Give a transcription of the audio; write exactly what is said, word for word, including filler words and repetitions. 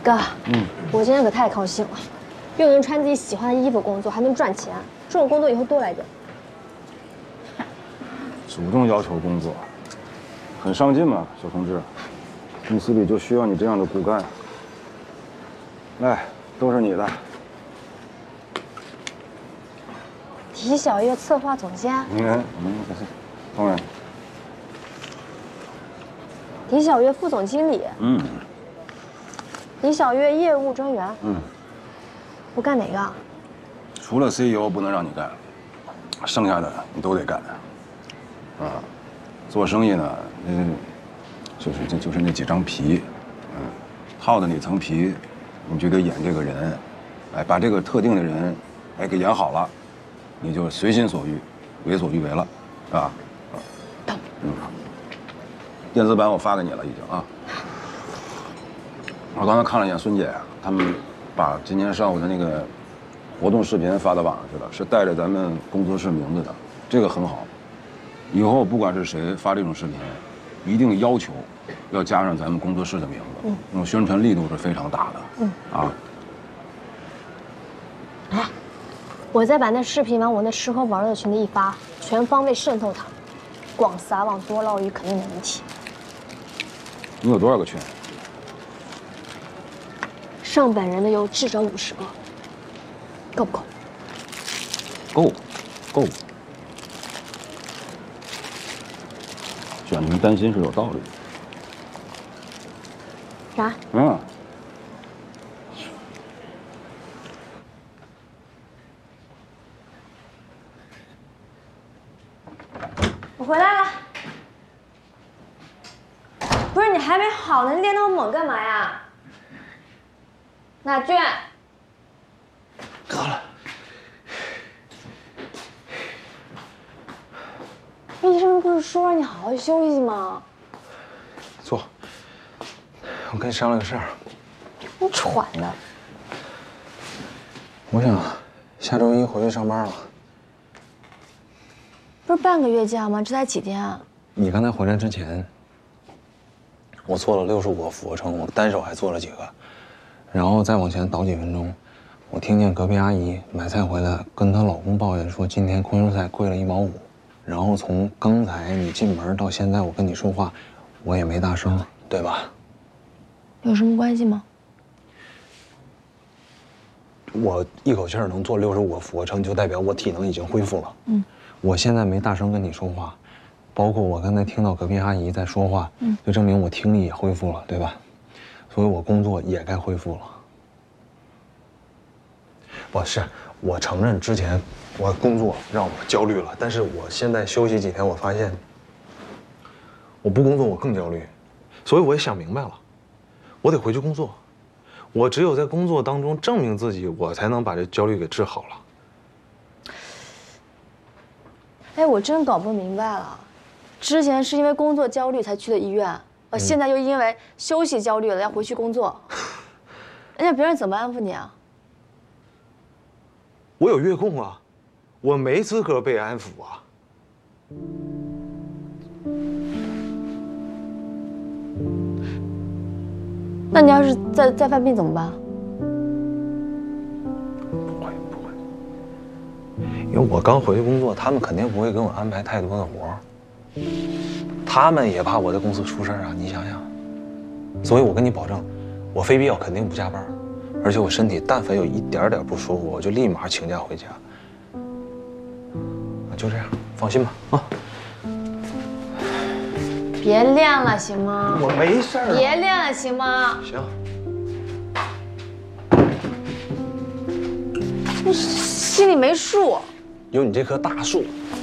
哥，嗯，我今天可太高兴了，又能穿自己喜欢的衣服工作，还能赚钱，这种工作以后多来点。 主动要求工作，很上进嘛，小同志。公司里就需要你这样的骨干。来，都是你的。 李小月策划总监。 嗯嗯，当然。 李小月副总经理。嗯。李小月业务专员。嗯。我干哪个？ 除了 C E O 不能让你干，剩下的你都得干。啊，做生意呢，嗯，就是就就是那几张皮，嗯，套的那层皮，你就得演这个人，哎，把这个特定的人，哎，给演好了，你就随心所欲，为所欲为了，啊，嗯，电子版我发给你了，已经啊。我刚才看了一眼孙姐，他们把今天上午的那个活动视频发到网上去了，是带着咱们工作室名字的，这个很好。以后不管是谁发这种视频，一定要求要加上咱们工作室的名字，嗯，那种宣传力度是非常大的，嗯啊。 哎，我再把那视频往我那吃喝玩乐群里一发，全方位渗透他们，广撒网多捞鱼肯定没问题。 你有多少个群？ 上本人的有至少五十个，够不够？ 够，够。选民担心是有道理的。 啥？ 嗯。 我回来了。不是你还没好呢，你练那么猛干嘛呀？哪卷？ 好了。 医生不是说让你好好休息吗？ 坐。我跟你商量个事儿。 你喘的。 我想下周一回去上班了。 不是半个月假吗？这才几天啊？ 你刚才回来之前，我做了六十五个俯卧撑，我单手还做了几个，然后再往前倒几分钟，我听见隔壁阿姨买菜回来跟她老公抱怨说今天空心菜贵了一毛五。然后从刚才你进门到现在我跟你说话，我也没大声，对吧？ 有什么关系吗？ 我一口气儿能做六十五个俯卧撑，就代表我体能已经恢复了。嗯，我现在没大声跟你说话，包括我刚才听到隔壁阿姨在说话，嗯，就证明我听力也恢复了，对吧？所以我工作也该恢复了。不是，我承认之前我工作让我焦虑了，但是我现在休息几天，我发现我不工作我更焦虑，所以我也想明白了，我得回去工作。我只有在工作当中证明自己，我才能把这焦虑给治好了。 哎，我真搞不明白了，之前是因为工作焦虑才去的医院，呃，现在又因为休息焦虑了要回去工作，那别人怎么安抚你啊？ 我有月供啊，我没资格被安抚啊。 那你要是再再犯病怎么办？ 不会不会，因为我刚回去工作，他们肯定不会给我安排太多的活儿，他们也怕我在公司出事儿啊，你想想。所以我跟你保证，我非必要肯定不加班。而且我身体但凡有一点点不舒服，我就立马请假回家。就这样，放心吧啊！ 别练了行吗？ 我没事儿。 别练了行吗？ 行。 你心里没数。 有你这棵大树，